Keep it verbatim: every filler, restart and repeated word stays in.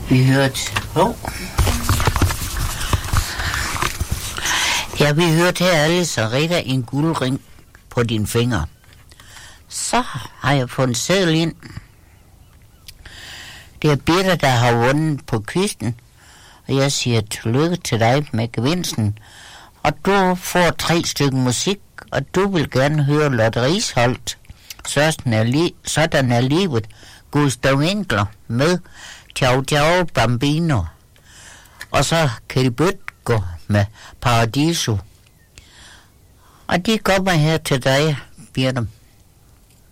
Vi hørte... Oh. Ja, vi hørte her, Alice og Rita, en guldring på din finger. Så har jeg fået en seddel ind. Det er Birte, der har vundet på kysten, og jeg siger tillykke til dig med gevinsten. Og du får tre stykker musik, og du vil gerne høre Lotte Risholdt. Sådan er, li- sådan er livet. Gustav Winkler med Ciao Ciao Bambino. Og så Kelly Bøtger med Paradiso. Og de kommer her til dig, Birte.